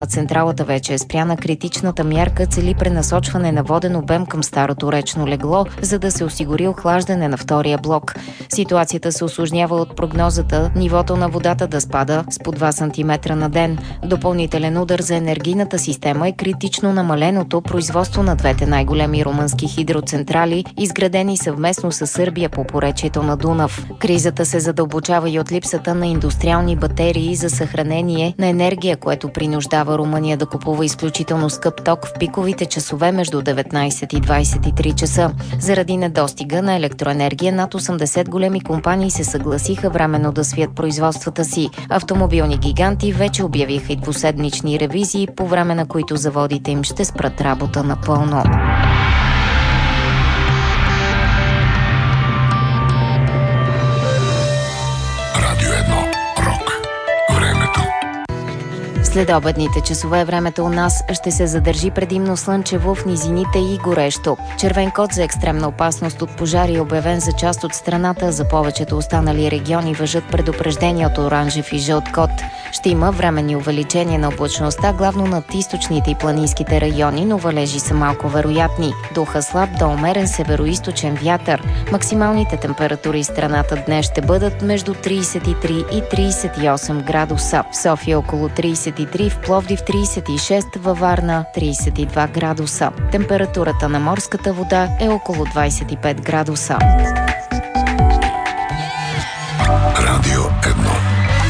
Централата вече е спряна. Критичната мярка цели пренасочване на воден обем към старото речно легло, за да се осигури охлаждане на втория блок. Ситуацията се усложнява от прогнозата нивото на водата да спада с по 2 см на ден. Допълнителен удар за енергийната система е критично намаленото производство на двете най-големи румънски хидроцентрали, изградени съвместно с Сърбия по поречието на Дунав. Кризата се задълбочава и от липсата на индустриални батерии за съхранение на енергия, което принуждава Румъния да купува изключително скъп ток в пиковите часове между 19 и 23 часа. Заради недостига на електроенергия, над 80 големи компании се съгласиха временно да свият производствата си. Автомобилни гиганти вече обявиха и двуседмични ревизии, по време на които заводите им ще спрат работа напълно. След обедните часове времето у нас ще се задържи предимно слънчево, в низините и горещо. Червен код за екстремна опасност от пожари е обявен за част от страната. За повечето останали региони важат предупреждения от оранжев и жълт код. Ще има временни увеличения на облачността, главно над източните и планинските райони, но валежи са малко вероятни. Духа слаб до умерен североизточен вятър. Максималните температури в страната днес ще бъдат между 33 и 38 градуса. В София около 33, в Пловдив 36, във Варна 32 градуса. Температурата на морската вода е около 25 градуса.